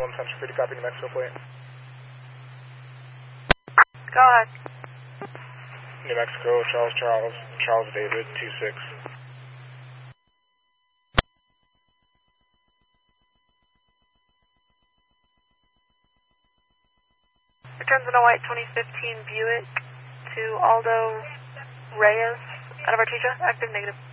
1 Central Free to copy New Mexico plate. Go ahead. New Mexico, Charles David, 26. Returns in a white 2015 Buick to Aldo Reyes out of Artesia. Active negative.